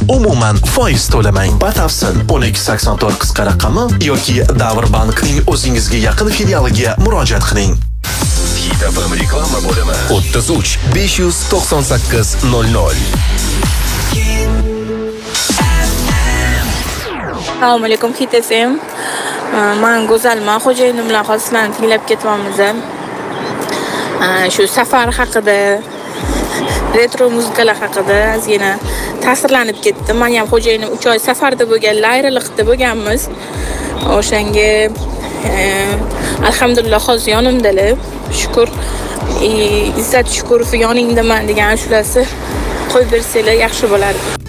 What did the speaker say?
umuman foiz to'lamang. Batafsil 1284 qisqa raqami yoki Davr bankning o'zingizga yaqin filialiga murojaat qiling. Hit FM reklama bo'limi 33 598 00. Assalomu alaykum Hit FM. Men Go'zalman, xo'jayinim bilan hozirdan tinglab ketyapmiz. Shu safar haqida, retro muzikalar haqida ozgina ta'sirlanib ketdim. Men ham xo'jayinim 3 oy safarda bo'lganlar, ayriliqda bo'lganmiz. O'shanga alhamdulillah hozir yonimdalar. Shukr. Izzat Shukurov yoningdaman degan ashulasi qo'yib bersanglar yaxshi bo'lardi.